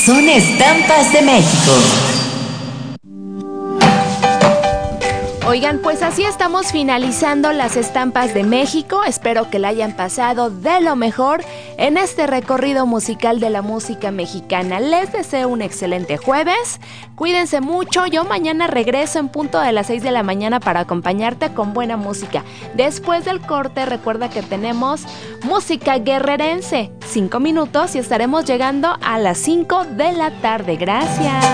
Son estampas de México. Oigan, pues así estamos finalizando las estampas de México. Espero que la hayan pasado de lo mejor en este recorrido musical de la música mexicana. Les deseo un excelente jueves. Cuídense mucho. Yo mañana regreso en punto de las 6 de la mañana para acompañarte con buena música. Después del corte, recuerda que tenemos música guerrerense. 5 minutos y estaremos llegando a las 5 de la tarde. Gracias.